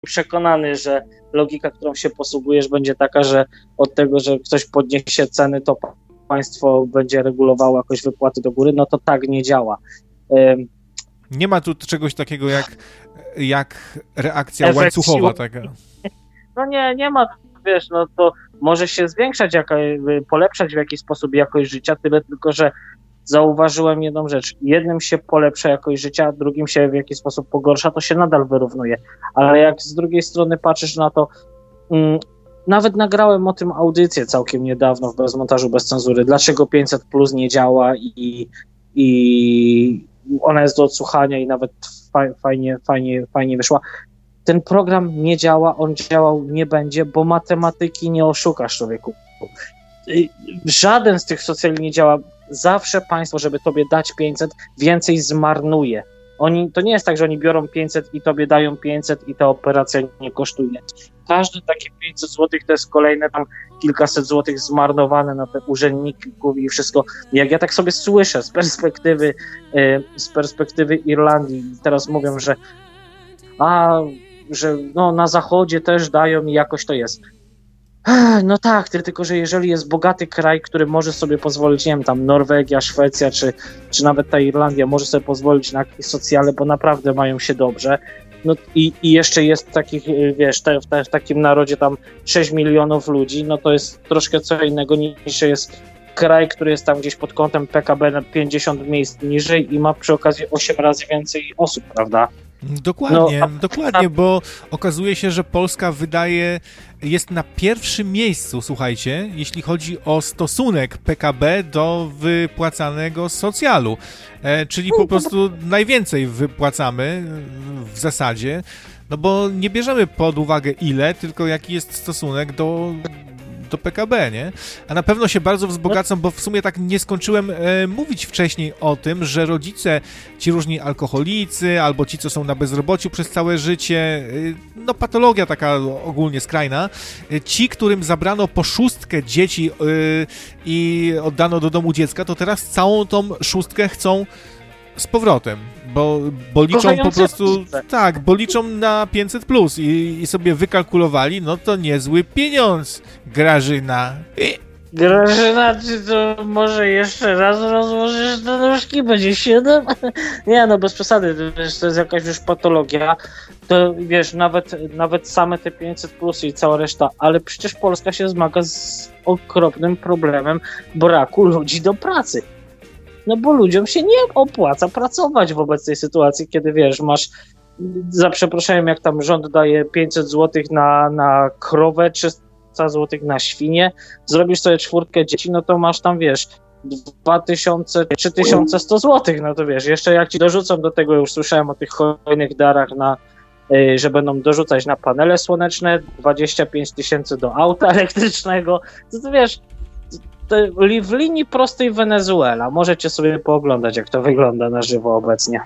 przekonany, że logika, którą się posługujesz, będzie taka, że od tego, że ktoś podniesie ceny, to państwo będzie regulowało jakoś wypłaty do góry, no to tak nie działa. Nie ma tu czegoś takiego jak reakcja łańcuchowa taka. No nie ma, wiesz, no to może się zwiększać, polepszać w jakiś sposób jakość życia, tyle tylko, że zauważyłem jedną rzecz. Jednym się polepsza jakość życia, drugim się w jakiś sposób pogorsza, to się nadal wyrównuje. Ale jak z drugiej strony patrzysz na to, nawet nagrałem o tym audycję całkiem niedawno w Bez montażu, bez cenzury, dlaczego 500 plus nie działa i ona jest do odsłuchania i nawet fajnie wyszła. Ten program nie działa, on działał nie będzie, bo matematyki nie oszukasz, człowieku. Żaden z tych socjali nie działa. Zawsze państwo, żeby tobie dać 500, więcej zmarnuje. To nie jest tak, że oni biorą 500 i tobie dają 500 i ta operacja nie kosztuje. Każde takie 500 zł to jest kolejne tam kilkaset złotych zmarnowane na te urzędników i wszystko. Jak ja tak sobie słyszę z perspektywy Irlandii, teraz mówią, że no, na zachodzie też dają i jakoś to jest. No tak, tylko że jeżeli jest bogaty kraj, który może sobie pozwolić, nie wiem, tam Norwegia, Szwecja, czy nawet ta Irlandia może sobie pozwolić na jakieś socjale, bo naprawdę mają się dobrze, no i jeszcze jest takich, wiesz, w takim narodzie tam 6 milionów ludzi, no to jest troszkę co innego niż jest kraj, który jest tam gdzieś pod kątem PKB na 50 miejsc niżej i ma przy okazji 8 razy więcej osób, prawda? Dokładnie, bo okazuje się, że Polska jest na pierwszym miejscu, słuchajcie, jeśli chodzi o stosunek PKB do wypłacanego socjalu, czyli po prostu najwięcej wypłacamy w zasadzie, no bo nie bierzemy pod uwagę ile, tylko jaki jest stosunek do PKB, nie? A na pewno się bardzo wzbogacą, bo w sumie tak nie skończyłem mówić wcześniej o tym, że rodzice, ci różni alkoholicy, albo ci, co są na bezrobociu przez całe życie, no patologia taka ogólnie skrajna, ci, którym zabrano po 6 dzieci i oddano do domu dziecka, to teraz całą tą 6 chcą z powrotem, bo liczą po prostu, tak, bo liczą na 500 plus i sobie wykalkulowali, no to niezły pieniądz, Grażyna. Grażyna, czy to może jeszcze raz rozłożysz te nóżki, będzie 7? Nie, no bez przesady, to jest jakaś już patologia, to wiesz, nawet same te 500 plus i cała reszta, ale przecież Polska się zmaga z okropnym problemem braku ludzi do pracy. No bo ludziom się nie opłaca pracować w obecnej sytuacji, kiedy wiesz, masz, za przeproszeniem, jak tam rząd daje 500 zł na krowę, 300 zł na świnię, zrobisz sobie 4 dzieci, no to masz tam, wiesz, 2000, 3100 zł, no to wiesz, jeszcze jak ci dorzucą do tego, już słyszałem o tych hojnych darach że będą dorzucać na panele słoneczne, 25 000 do auta elektrycznego, to wiesz, w linii prostej Wenezuela. Możecie sobie pooglądać, jak to wygląda na żywo obecnie.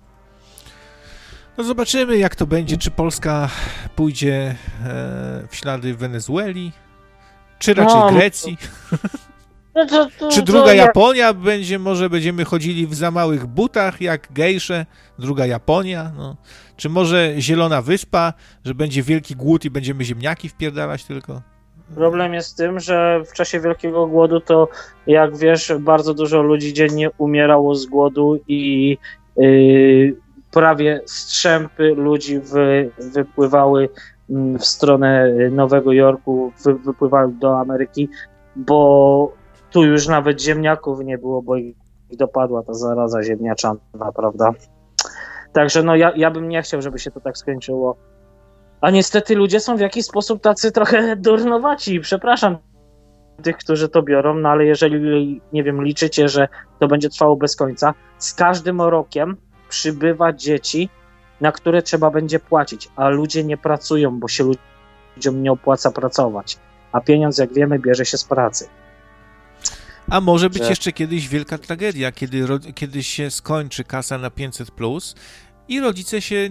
No zobaczymy, jak to będzie. Czy Polska pójdzie w ślady Wenezueli? Czy raczej Grecji? Czy druga Japonia będzie? Może będziemy chodzili w za małych butach, jak gejsze? Druga Japonia? No. Czy może Zielona Wyspa, że będzie wielki głód i będziemy ziemniaki wpierdalać tylko? Problem jest w tym, że w czasie Wielkiego Głodu to, jak wiesz, bardzo dużo ludzi dziennie umierało z głodu i prawie strzępy ludzi wypływały w stronę Nowego Jorku, wypływały do Ameryki, bo tu już nawet ziemniaków nie było, bo ich dopadła ta zaraza ziemniaczana, prawda? Także no ja bym nie chciał, żeby się to tak skończyło. A niestety ludzie są w jakiś sposób tacy trochę durnowaci. Przepraszam tych, którzy to biorą, no ale jeżeli, nie wiem, liczycie, że to będzie trwało bez końca, z każdym rokiem przybywa dzieci, na które trzeba będzie płacić, a ludzie nie pracują, bo się ludziom nie opłaca pracować. A pieniądz, jak wiemy, bierze się z pracy. A może być jeszcze kiedyś wielka tragedia, kiedy się skończy kasa na 500+, i rodzice się,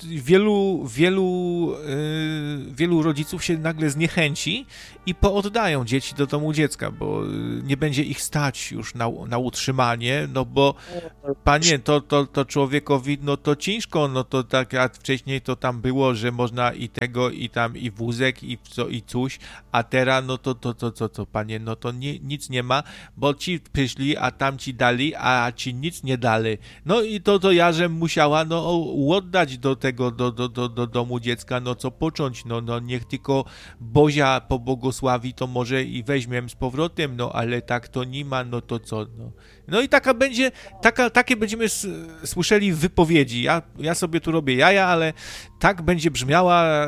wielu rodziców się nagle zniechęci i pooddają dzieci do domu dziecka, bo nie będzie ich stać już na utrzymanie, no bo panie, to człowiekowi, no to ciężko, no to tak jak wcześniej to tam było, że można i tego, i tam, i wózek, i coś, a teraz, no to panie, no to nic nie ma, bo ci przyszli, a tam ci dali, a ci nic nie dali. No i to ja, że musiała, no oddać do tego, do domu dziecka, no co począć, no niech tylko Bozia pobłogosławi, to może i weźmiem z powrotem, no ale tak to nie ma, no to co, no. No i takie będziemy słyszeli w wypowiedzi. Ja sobie tu robię jaja, ale tak będzie brzmiała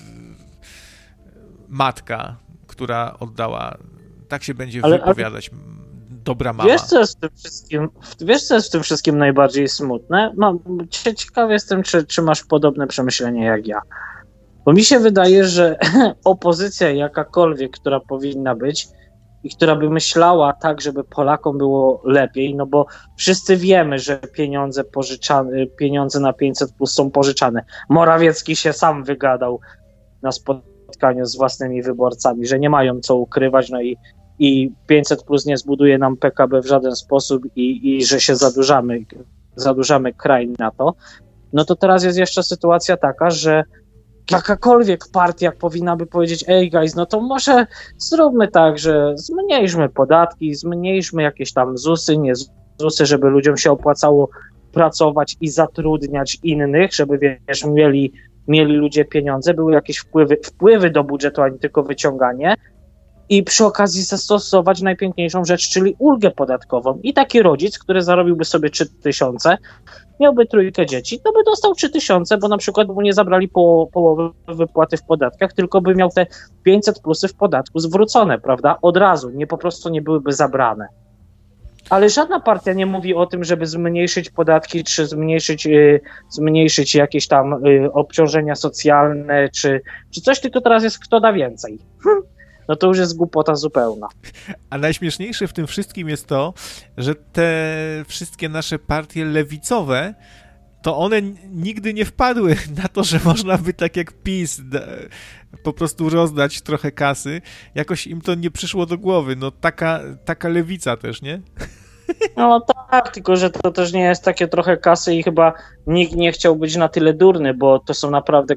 matka, która oddała, tak się będzie wypowiadać dobra mama. Wiesz, co jest w tym wszystkim najbardziej smutne? Ciekawy jestem, czy masz podobne przemyślenie jak ja. Bo mi się wydaje, że opozycja jakakolwiek, która powinna być i która by myślała tak, żeby Polakom było lepiej, no bo wszyscy wiemy, że pieniądze na 500 plus są pożyczane. Morawiecki się sam wygadał na spotkaniu z własnymi wyborcami, że nie mają co ukrywać, no i 500 plus nie zbuduje nam PKB w żaden sposób i że się zadłużamy kraj na to. No to teraz jest jeszcze sytuacja taka, że jakakolwiek partia powinna by powiedzieć, ej guys, no to może zróbmy tak, że zmniejszmy podatki, zmniejszmy jakieś tam ZUS-y, nie ZUS-y, żeby ludziom się opłacało pracować i zatrudniać innych, żeby wiesz, mieli ludzie pieniądze, były jakieś wpływy do budżetu, a nie tylko wyciąganie. I przy okazji zastosować najpiękniejszą rzecz, czyli ulgę podatkową. I taki rodzic, który zarobiłby sobie 3000, miałby 3 dzieci, to by dostał 3000, bo na przykład mu nie zabrali połowy wypłaty w podatkach, tylko by miał te 500 plusy w podatku zwrócone, prawda? Od razu, po prostu nie byłyby zabrane. Ale żadna partia nie mówi o tym, żeby zmniejszyć podatki, czy zmniejszyć jakieś tam obciążenia socjalne, czy coś, tylko teraz jest kto da więcej. No to już jest głupota zupełna. A najśmieszniejsze w tym wszystkim jest to, że te wszystkie nasze partie lewicowe, to one nigdy nie wpadły na to, że można by tak jak PiS po prostu rozdać trochę kasy. Jakoś im to nie przyszło do głowy. No taka lewica też, nie? No tak, tylko że to też nie jest takie trochę kasy i chyba nikt nie chciał być na tyle durny, bo to są naprawdę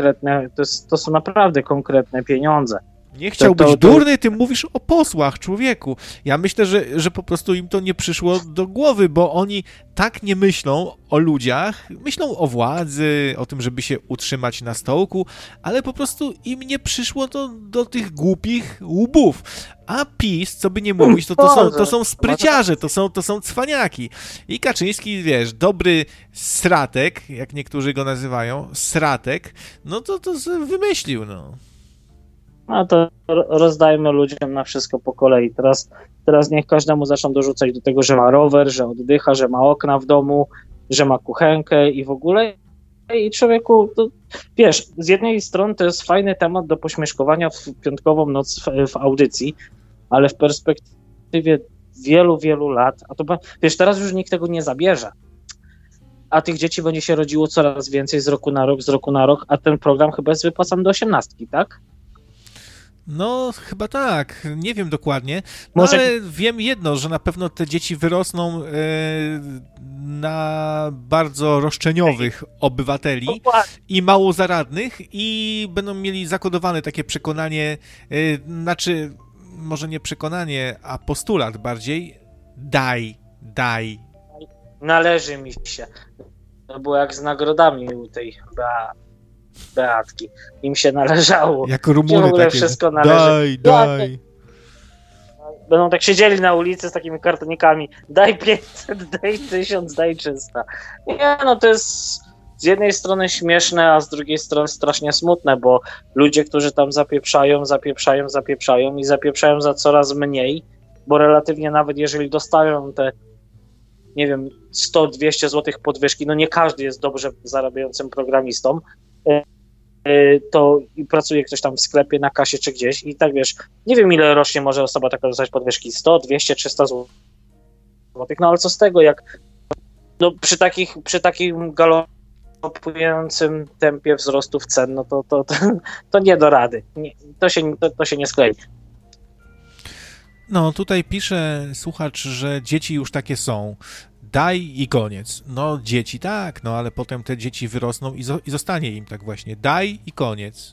konkretne pieniądze. Nie chciał być durny, ty mówisz o posłach, człowieku. Ja myślę, że po prostu im to nie przyszło do głowy, bo oni tak nie myślą o ludziach, myślą o władzy, o tym, żeby się utrzymać na stołku, ale po prostu im nie przyszło to do tych głupich łbów. A PiS, co by nie mówić, to są spryciarze, to są cwaniaki. I Kaczyński, wiesz, dobry sratek, jak niektórzy go nazywają, sratek, no to wymyślił, no. No to rozdajmy ludziom na wszystko po kolei. Teraz niech każdemu zaczną dorzucać do tego, że ma rower, że oddycha, że ma okna w domu, że ma kuchenkę i w ogóle. I człowieku, to, wiesz, z jednej strony to jest fajny temat do pośmieszkowania w piątkową noc w audycji, ale w perspektywie wielu, wielu lat, a to wiesz, teraz już nikt tego nie zabierze. A tych dzieci będzie się rodziło coraz więcej z roku na rok, a ten program chyba jest wypłacany do 18, tak? No, chyba tak. Nie wiem dokładnie. No, ale wiem jedno, że na pewno te dzieci wyrosną na bardzo roszczeniowych obywateli i mało zaradnych i będą mieli zakodowane takie przekonanie, znaczy może nie przekonanie, a postulat bardziej. Daj. Należy mi się. To było jak z nagrodami u tej Beatki. Im się należało. Jak Rumuny w ogóle takie. Wszystko należy. Daj. Będą tak siedzieli na ulicy z takimi kartonikami. Daj 500, daj 1000, daj 300. Nie, no to jest z jednej strony śmieszne, a z drugiej strony strasznie smutne, bo ludzie, którzy tam zapieprzają i zapieprzają za coraz mniej, bo relatywnie nawet jeżeli dostają te, nie wiem, 100-200 zł podwyżki, no nie każdy jest dobrze zarabiającym programistą, to i pracuje ktoś tam w sklepie, na kasie czy gdzieś i tak wiesz, nie wiem ile rocznie może osoba taka dostać podwyżki, 100, 200, 300 zł, no ale co z tego, jak no przy takim galopie galopującym tempie wzrostów cen, no to nie do rady. To się nie sklei. No, tutaj pisze słuchacz, że dzieci już takie są. Daj i koniec. No, dzieci tak, no ale potem te dzieci wyrosną i zostanie im tak właśnie. Daj i koniec.